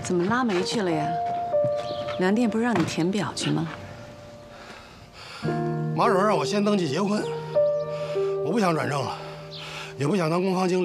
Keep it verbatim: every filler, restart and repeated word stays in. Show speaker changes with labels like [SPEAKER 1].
[SPEAKER 1] 怎么拉煤去了呀？粮店不是让你填表去吗？
[SPEAKER 2] 马主任让我先登记结婚，我不想转正了，也不想当工坊经理。